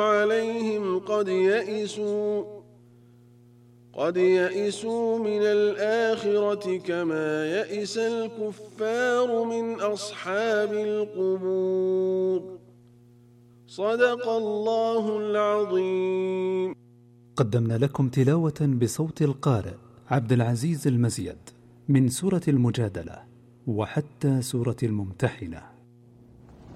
عليهم قد يئسوا من الآخرة كما يئس الكفار من أصحاب القبور. صدق الله العظيم. قدمنا لكم تلاوة بصوت القارئ عبد العزيز المزيد من سورة المجادلة وحتى سورة الممتحنة.